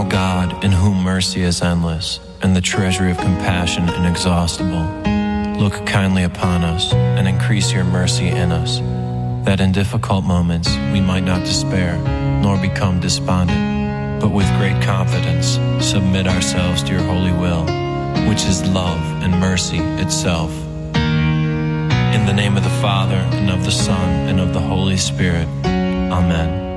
Eternal God, in whom mercy is endless, and the treasury of compassion inexhaustible, look kindly upon us, and increase your mercy in us, that in difficult moments we might not despair, nor become despondent, but with great confidence submit ourselves to your holy will, which is love and mercy itself. In the name of the Father, and of the Son, and of the Holy Spirit. Amen.